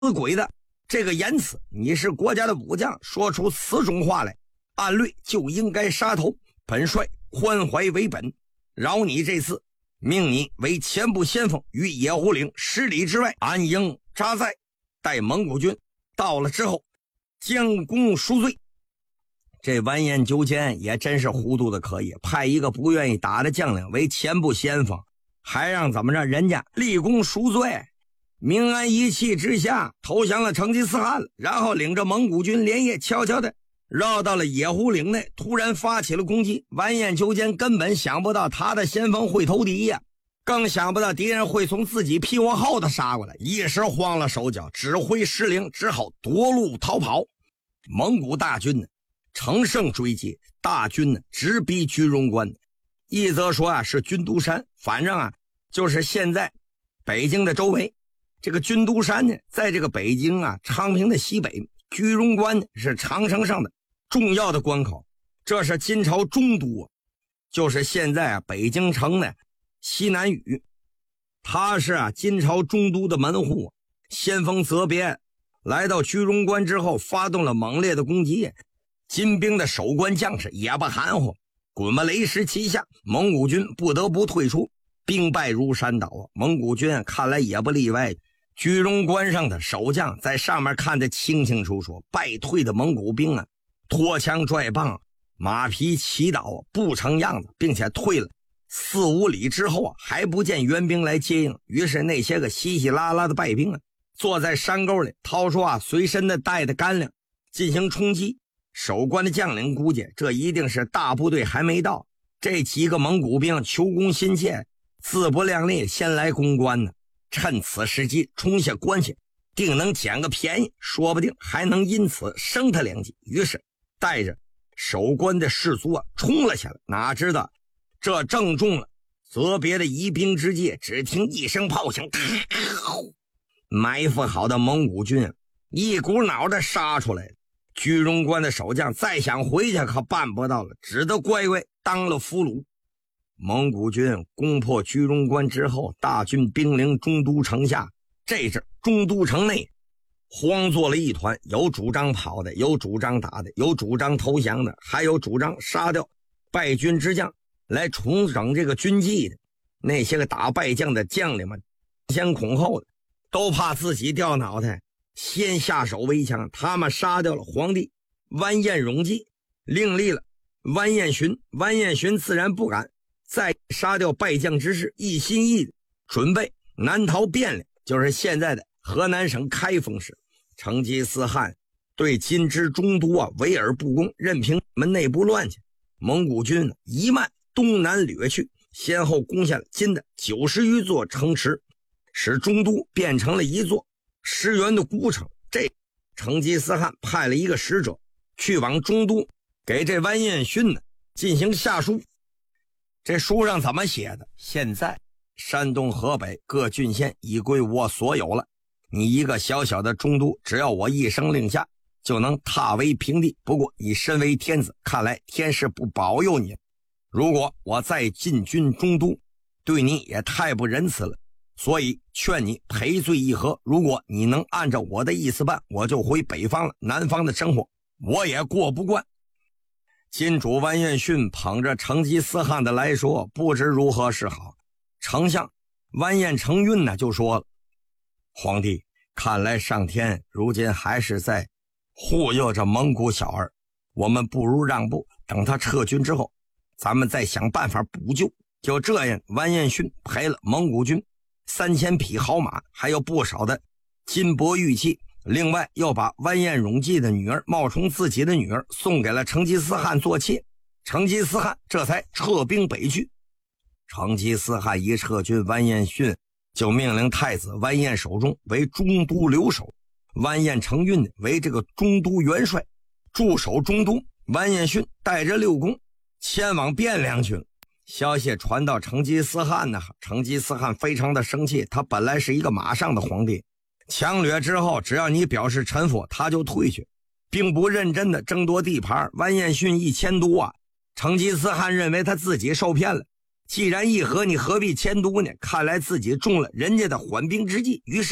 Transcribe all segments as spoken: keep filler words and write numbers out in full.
鬼的这个言辞，你是国家的武将，说出此种话来，按律就应该杀头。本帅宽怀为本，饶你这次，命你为前部先锋，于野狐岭十里之外安营扎寨，待蒙古军到了之后将功赎罪。这完颜九监也真是糊涂的可以，派一个不愿意打的将领为前部先锋，还让怎么着人家立功赎罪。明安一气之下投降了成吉思汗了，然后领着蒙古军连夜悄悄的绕到了野狐岭内，突然发起了攻击。完颜九监根本想不到他的先锋会投敌呀，更想不到敌人会从自己屁股后头杀过来，一时慌了手脚，指挥失灵，只好夺路逃跑。蒙古大军呢乘胜追击，大军呢直逼居庸关，一则说啊是军都山，反正啊就是现在北京的周围。这个军都山呢在这个北京啊昌平的西北，居庸关呢是长城上的重要的关口，这是金朝中都啊，就是现在啊北京城呢西南隅，他是啊金朝中都的门户、啊、先锋责别来到居庸关之后发动了猛烈的攻击，金兵的守关将士也不含糊，滚吧雷石旗下，蒙古军不得不退出，兵败如山倒啊。蒙古军看来也不例外，居庸关上的守将在上面看得清清楚楚，败退的蒙古兵啊拖枪拽棒，马匹骑倒不成样子，并且退了四五里之后啊还不见援兵来接应。于是那些个稀稀拉拉的败兵啊坐在山沟里，掏出啊随身的带的干粮进行冲击。守关的将领估计这一定是大部队还没到，这几个蒙古兵求功心切，自不量力，先来攻关呢，趁此时机冲下关去，定能捡个便宜，说不定还能因此升他两级。于是带着守关的士卒啊冲了下来，哪知道这正中了责别的疑兵之计，只听一声炮响，埋伏好的蒙古军一股脑的杀出来了。居庸关的守将再想回去可办不到了，只得乖乖当了俘虏。蒙古军攻破居庸关之后，大军兵临中都城下，这阵中都城内慌作了一团，有主张跑的，有主张打的，有主张投降的，还有主张杀掉败军之将来重整这个军纪的。那些个打败将的将领们先恐后的，都怕自己掉脑袋，先下手为强。他们杀掉了皇帝完颜永济，另立了完颜询，完颜询自然不敢再杀掉败将之士，一心一意准备南逃汴梁，就是现在的河南省开封市。成吉思汗对金之中都啊围而不攻，任凭们内部乱去。蒙古军一漫东南掠去，先后攻下了金的九十余座城池，使中都变成了一座石原的孤城。这成吉思汗派了一个使者去往中都，给这完颜询呢进行下书。这书上怎么写的？现在山东河北各郡县已归我所有了，你一个小小的中都，只要我一声令下就能踏为平地。不过你身为天子，看来天是不保佑你，如果我再进军中都，对你也太不仁慈了，所以劝你赔罪议和。如果你能按照我的意思办，我就回北方了，南方的生活我也过不惯。金主完颜询捧着成吉思汗的来说，不知如何是好。丞相完颜承运呢就说了，皇帝，看来上天如今还是在护佑着蒙古小儿，我们不如让步，等他撤军之后咱们再想办法补救。就这样，完颜询赔了蒙古军三千匹好马，还有不少的金帛玉器，另外又把完颜永济的女儿冒充自己的女儿送给了成吉思汗做妾，成吉思汗这才撤兵北去。成吉思汗一撤军，完颜询就命令太子完颜守忠为中都留守，完颜承运为这个中都元帅，驻守中都。完颜询带着六公前往汴梁去了。消息传到成吉思汗呢，成吉思汗非常的生气，他本来是一个马上的皇帝，强掠之后只要你表示臣服他就退去，并不认真的争夺地盘。完颜询一迁都啊，成吉思汗认为他自己受骗了，既然议和，你何必迁都呢？看来自己中了人家的缓兵之计，于是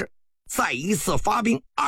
再一次发兵。